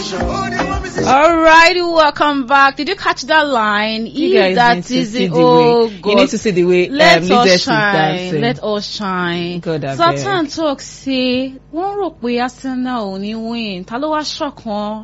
All right, welcome back. Did you catch that line? You guys that need to is see it. the Oh way. God! You need to see the way Let Lizette us is shine. dancing. Let us shine. God, I Satan beg. talk say wọ́n rò pé Arsenal ò ní win. Ta ló wá shock wọn?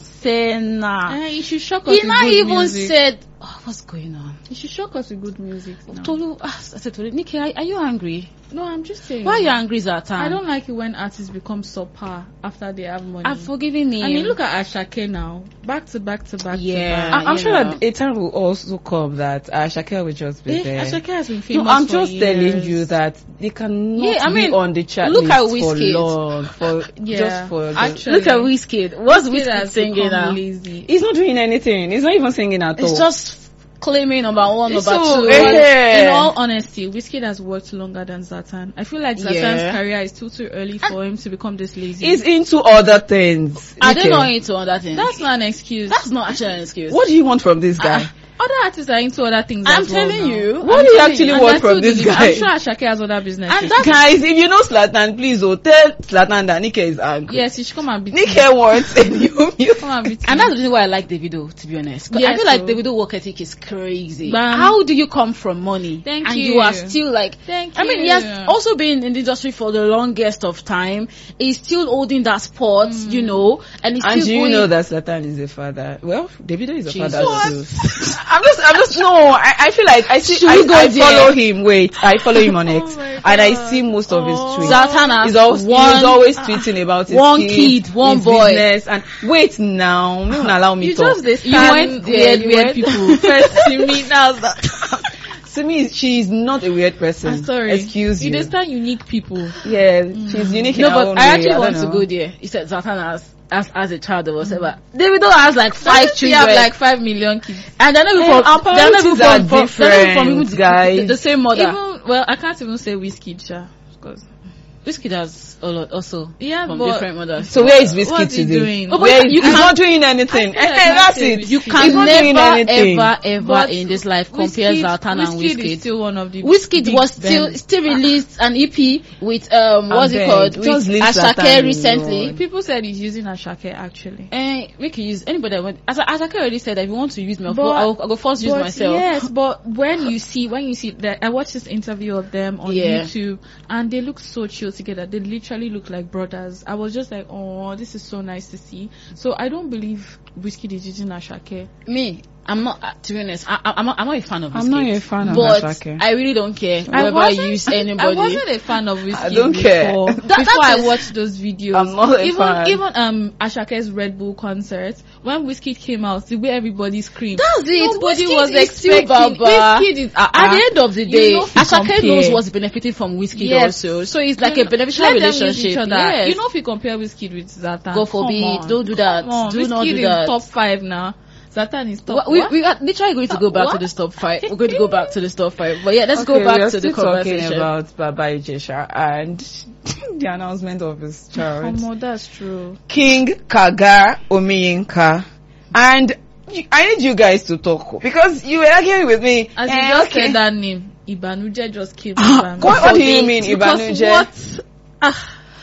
Arsenal. You should shock us He with not good even music. said, what's going on? You should shock us with good music now. Tolu, I said Tolu, Nikki, are you angry? No, I'm just saying. Why are you angry, Zatan? I don't like it when artists become subpar after they have money. I've forgiven him. I mean, look at Ashake now. Back to back to back Yeah. to back. I'm you sure know. that a time will also come that Shakira will just be there. Ashake has been famous No, I'm for just years. telling you that they cannot be on the chart look at list for Wizkid. long. Just for Actually, Look at Wizkid. What's Wizkid Wizkid has singing become now? lazy. He's not doing anything. He's not even singing at all. It's just claiming number one, number two. In all honesty, Wizkid has worked longer than Zlatan. I feel like Zlatan's career is too early for him to become this lazy. He's into other things. I don't know into other things. That's not an excuse. That's not actually an excuse. What do you want from this guy? Other artists are into other things. I'm as well telling now. you. What do you actually And want they're from still this delivering. guy? I'm sure Ashake has other businesses. And that's Guys, if you know Zlatan, please tell Zlatan that Nike is angry. yes, you should come and beat Nike me. wants a new music. Come and beat me. And that's the reason why I like Davido, to be honest. 'Cause I Yes, feel like so- Davido work ethic is crazy. Bam. How do you come from money? Thank and you. you are still like, Thank I mean, he you. has also been in the industry for the longest of time. He's still holding that spot, you know, and he's And still do you going. know that Zlatan is a father? Well, Davido is a Jesus. father too. I'm just, no, I feel like I see, Should we go I there? follow him, I follow him on X, my and I God. see most of his tweets. Zlatan has He's always tweeting about his one kids, kid, one his boy. business, and wait now, you don't allow me You to just this You time went there, you weird went- people. First to me now that To me, she's not a weird person. I'm sorry. Excuse you. You understand unique people. Yeah, she's unique No, in her but own I way. actually don't want to know. go there. He said Zlatan as a child or whatever. Davido has like 5 She children. have like 5 million kids. and they're not even Our from, they're not even priorities are from, they're not even from even different, guys. the same mother. Even well, I can't even say Wizkid, Sha, because Wizkid has a lot also yeah, from but different mothers. So where is Wizkid what's he today? doing? Oh, but Where you he's can't- not doing anything. I feel like That's say it. Wizkid. You He's can not doing never, anything. ever But in this life compare Zlatan and Wizkid is Wizkid. still one of the Wizkid big was still bands. released an EP with what's it beg, called just with leave Ashake Zlatan recently. alone. People said he's using Ashake actually. We can use anybody. Ashake already said that if you want to use me, But- I'll go first use But myself. yes, but when you see that, I watched this interview of them on Yeah. YouTube, and they look so chill together. They literally look like brothers. I was just like, oh, this is so nice to see. So I don't believe Wizkid is using Ashake. Me, I'm not. To be honest, I'm not a fan of Wizkid. I'm not a fan of but Ashake. I really don't care I whoever use anybody. I wasn't a fan of Wizkid I don't care. before, That before I is- watched those videos. I'm not a fan. Even Ashake's Red Bull concert, when Wizkid came out, the way everybody screamed. That's it. Nobody Wizkid was is still expecting. Baba. Wizkid is At the end of the You day, know if you Ashake compare- knows what's benefiting from Wizkid Yes. also. So it's like a beneficial Let them use relationship. each other. Yes. You know if you compare Wizkid with Zlatan, God forbid, come on. don't do that. Come on. Do Wizkid not do is that. top 5 now. Zlatan is top. We what? are literally going to go back to this top 5. We're going to go back to this top 5. But yeah, let's go Okay, back we are to the still talking conversation. about Baba Ijesha and the announcement of his child, Oh, that's true. King Kaga Omiyinka. And I need you guys to talk because you were arguing with me. As you just okay. said that name, Ibanuje just came. to What do you mean, Ibanuje? What?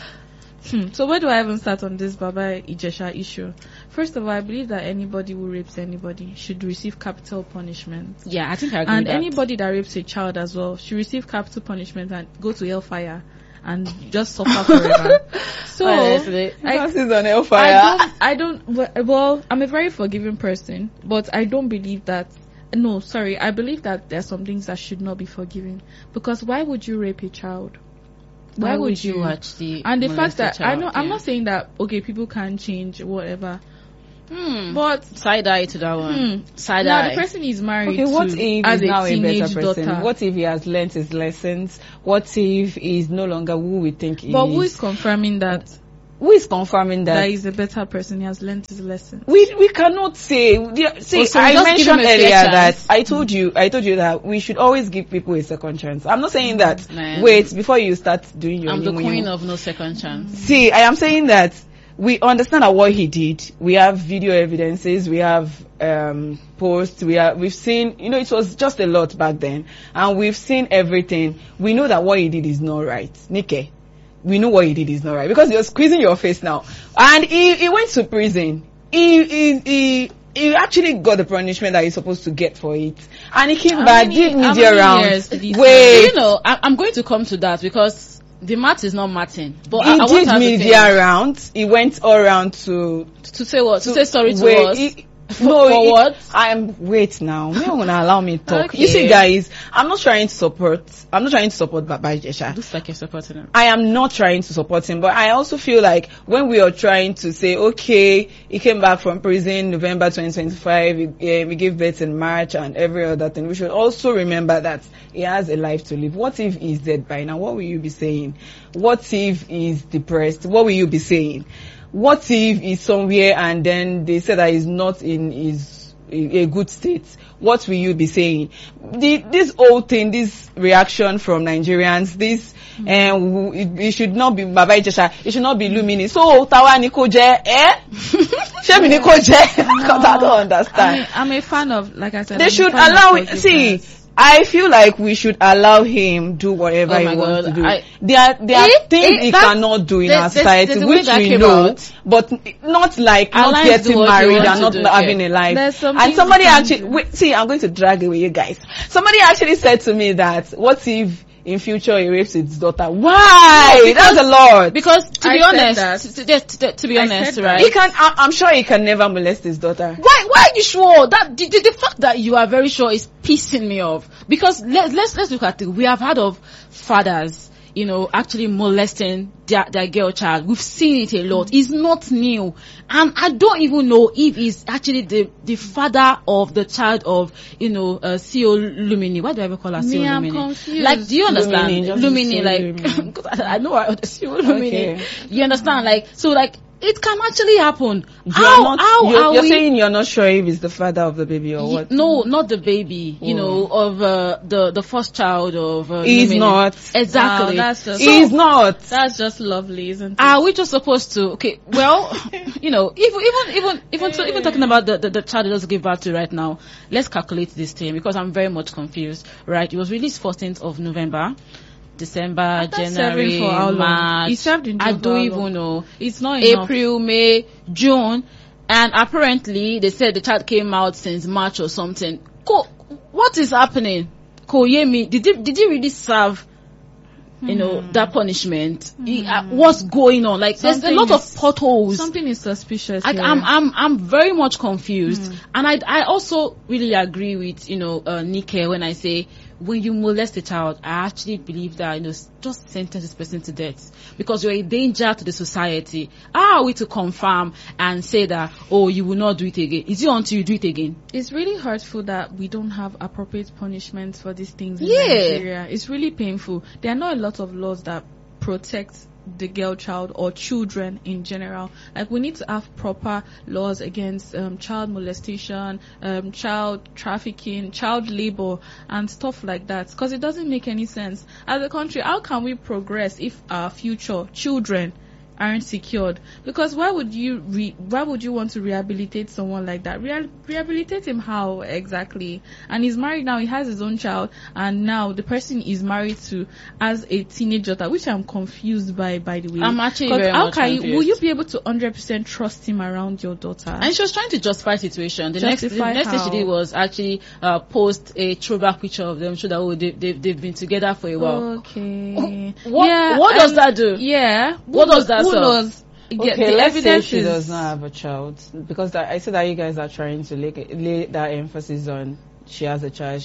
So where do I even start on this Baba Ijesha issue? First of all, I believe that anybody who rapes anybody should receive capital punishment. Yeah, I think I agree And with that. anybody that rapes a child as well should receive capital punishment and go to hellfire and just suffer forever. So Honestly. Francis on hellfire. well, I'm a very forgiving person, but I don't believe that. No, sorry, I believe that there are some things that should not be forgiven. Because why would you rape a child? Why would you watch the And the fact molested that I child? know, I'm Yeah. not saying that okay, people can change whatever, But side eye to that one. Side now eye. the person is married. Okay, what to, if as he's now a teenage better person? daughter. What if he has learnt his lessons? What if he's no longer who we think he But is? who is confirming that Who is confirming that that? he's a better person? He has learned his lesson. We cannot say. See, so we I just give mentioned him a fair earlier that chance. I told you that we should always give people a second chance. I'm not saying that. Man. Wait before you start doing your. I'm the yimu queen yimu. of no second chance. See, I am saying that we understand that what he did. We have video evidences. We have posts. We've seen. You know, it was just a lot back then, and we've seen everything. We know that what he did is not right, Nike. We know what he did is not right because you're squeezing your face now, and he went to prison. he actually got the punishment that he's supposed to get for it, and he came How back, many- did how media many rounds. years did he Wait, You know, I'm going to come to that because the math is not mathing. But he I want did us to media rounds. He went all around to say what? To say sorry to wait, us. No, For what? Wait now. You gonna allow me talk. Okay. You see, guys, I'm not trying to support Baba Ijesha. Looks like you're supporting him. I am not trying to support him, but I also feel like when we are trying to say, okay, he came back from prison November 2025, he gave birth in March and every other thing, we should also remember that he has a life to live. What if he's dead by now? What will you be saying? What if he's depressed? What will you be saying? What if he's somewhere and then they say that he's not in a good state? What will you be saying? This whole thing, this reaction from Nigerians, it should not be Baba Ijesha, it should not be Lumini. So Tawa ni ko je, Shemi ni ko je? Because I don't understand. I'm a fan of, like I said, They I'm a should fan of allow it. forgiveness. See, I feel like we should allow him do whatever Oh he my wants God, to do. I- There are things he that- cannot do in our there's society, a way which that we came know, out. but not like not Alliance do getting what they married want and to not do, having yeah. a life. There's some And things somebody we can actually, do. wait, see, I'm going to drag away you guys. Somebody actually said to me that, what if in future he rapes his daughter? Why? No, That's a lot. Because to I be said honest, to be I honest, said right? He can, I'm sure he can never molest his daughter. Why are you sure? That the fact that you are very sure is pissing me off. Because let's look at it. We have heard of fathers, you know, actually molesting their girl child. We've seen it a lot. It's not new. And I don't even know if he's actually the father of the child of, you know, CEO Lumini. Why do I ever call her CEO I'm Lumini? confused. Like, do you understand? Lumini, just Lumini, say like, Lumini. 'cause I know her CEO Lumini. Okay. You understand? Like, so like, it can actually happen. You're saying you're not sure if he's the father of the baby or what? No, not the baby. You know, of the first child of. He's Lumini. not. Exactly. Wow, that's just- He's not. That's just lovely, isn't it? Are we just supposed to? Okay, well, you know, even talking about the child that does give birth to right now, let's calculate this thing because I'm very much confused. Right, it was released 14th of November. December, After January, serving for how long? March. He served in jail I for don't how even long? know. It's not enough. April, May, June, and apparently they said the child came out since March or something. What is happening? Yemi, did he really serve? You know, that punishment. What's going on? Like, there's a lot of potholes. Something is suspicious Like, here. I'm very much confused, and I also really agree with, you know, Nike when I say, when you molest a child, I actually believe that, you know, just sentence this person to death because you're a danger to the society. How are we to confirm and say that, oh, you will not do it again? Is it until you do it again? It's really hurtful that we don't have appropriate punishments for these things in Yeah. Nigeria. It's really painful. There are not a lot of laws that protect the girl child or children in general. Like, we need to have proper laws against child molestation, child trafficking, child labor, and stuff like that. Because it doesn't make any sense. As a country, how can we progress if our future children aren't secured? Because why would you want to rehabilitate someone like that? Rehabilitate him how exactly? And he's married now, he has his own child, and now the person is married to as a teenage daughter, which I'm confused by the way. I'm actually 'Cause very how much can confused. will you be able to 100% trust him around your daughter? And she was trying to justify the situation. The next Justify thing she how? did was actually post a throwback picture of them, show that, oh, they've been together for a while. Okay. What does that do? Yeah. What does that Who solve? knows? Yeah, Okay, the let's say evidence she is does not have a child, because I said that you guys are trying to lay that emphasis on she has a child.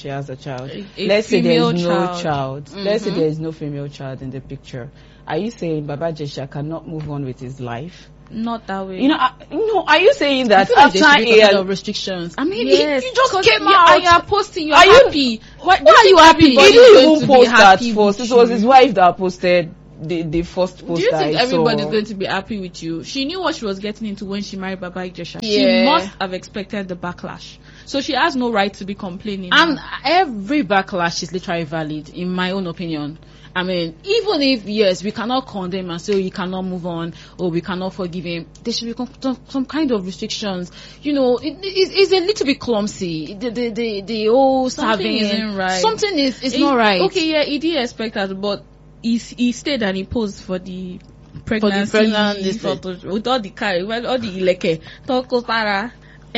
A Let's say there is female no child. child. Let's say there is no female child in the picture. Are you saying Baba Ijesha cannot move on with his life? not that way. You know, are you saying that I feel like there after should be a kind of restrictions. I mean, Yes, you just 'cause came you out. are posting. You're Are you- happy. Why are you happy? He Everybody's didn't going even to be post that happy first. with It was you. his wife that posted the first post. Do you that think I everybody's saw. going to be happy with you? She knew what she was getting into when she married Baba Ijesha. Yeah. She must have expected the backlash. So she has no right to be complaining. And now. every backlash is literally valid, in my own opinion. I mean, even if, yes, we cannot condemn and say, oh, you cannot move on, or we cannot forgive him, there should be some kind of restrictions. You know, it's a little bit clumsy. The whole Something serving. isn't right. Something is not right. Okay, yeah, he did expect that, but he stayed and he posed for the pregnancy pregnant this thing. photo with all the carry, well, all the ileke, toko para,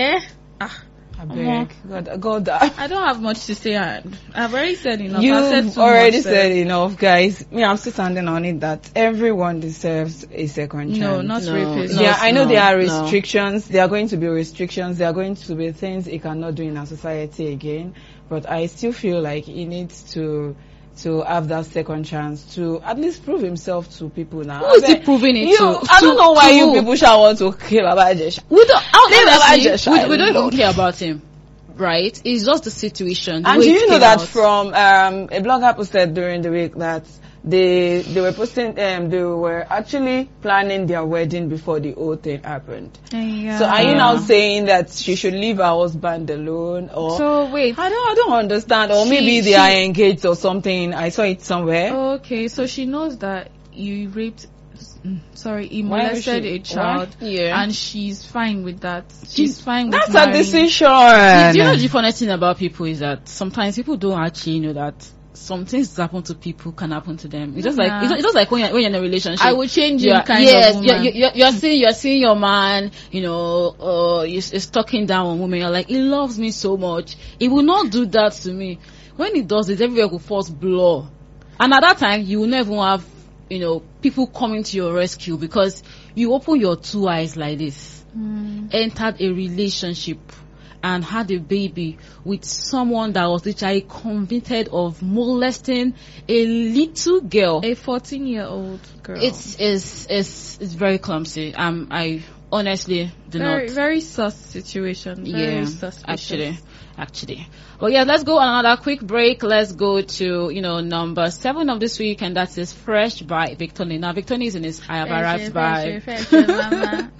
I beg. God, I don't have much to say. I've already said enough. I've said You've too already much, said enough, guys. I'm still standing on it that everyone deserves a second chance. No, not rapists. No. Yeah, I know there are no. restrictions. There are going to be restrictions. There are going to be things he cannot do in our society again. But I still feel like he needs to have that second chance to at least prove himself to people now. Who is he proving it to? I don't know why to you who? people shall want to kill Baba Ijesha. We don't. Honestly, Honestly, we don't even care about him, right? It's just the situation. The And way do it you know came that out. from a blogger posted during the week that they were posting they were actually planning their wedding before the whole thing happened. Yeah. So are you now saying that she should leave her husband alone, or So wait. I don't understand, or maybe they are engaged or something. I saw it somewhere. Okay, so she knows that you raped. He Why would molested she- a child, Yeah. and she's fine with that. She's fine with That's a marrying. decision. Do you know the funny thing about people is that sometimes people don't actually know that some things that happen to people can happen to them. It's just like Nah. it's just like when you're in a relationship. I would change You him are- kind yes, of woman. you're seeing your man, is talking down on women. You're like, he loves me so much. He will not do that to me. When he does it, everywhere will first blow. And at that time, you will never have, people coming to your rescue because you open your two eyes like this, entered a relationship and had a baby with someone that was literally convicted of molesting a little girl. A 14-year-old girl. It's very clumsy. I honestly do very, not. very sus situation. Very suspicious. Actually. But yeah, let's go on another quick break. Let's go to, number 7 of this week, and that is Fresh by Victony. Now, Victony is in his I Have Arrived by. Mama.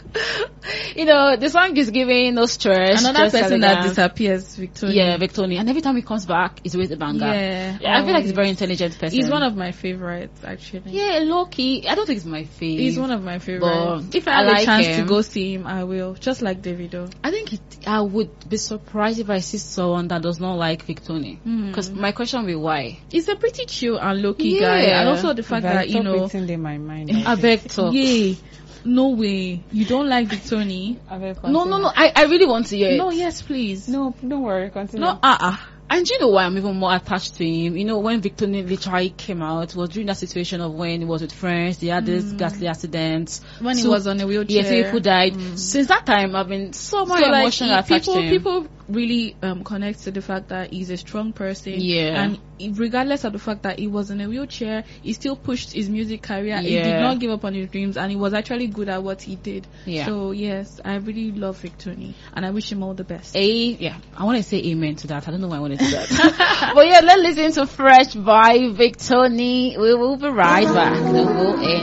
The song is giving no stress. Another just person that elegance. disappears, Victoria. Yeah, Victony. And every time he comes back, it's always a banger. Yeah. I feel like he's a very intelligent person. He's one of my favorites, actually. Yeah, low-key. I don't think he's my favorite. He's one of my favorites. But If I have like a chance him. to go see him, I will. Just like Davido. I think I would be surprised if I see someone that does not like Victony. Because my question will be why. He's a pretty chill and low-key Yeah. guy. And also the fact that, It's in my mind. I beg talk. yeah, no way. You don't like Victony? No. I really want to hear it. No, yes, please. No, don't worry. Continue. No, And do you know why I'm even more attached to him? When Victony literally came out, it was during that situation of when he was with friends, they had this ghastly accident. when he was on a wheelchair. Yeah, people died. Since that time, I've been so much emotionally attached to him. People really connect to the fact that he's a strong person. Yeah. And regardless of the fact that he was in a wheelchair, he still pushed his music career. He Yeah. did not give up on his dreams, and he was actually good at what he did. Yeah. So yes, I really love Victony, and I wish him all the best. I want to say amen to that. I don't know why I want to do that. But yeah, let's listen to Fresh by Victony. We will be right back. The whole end.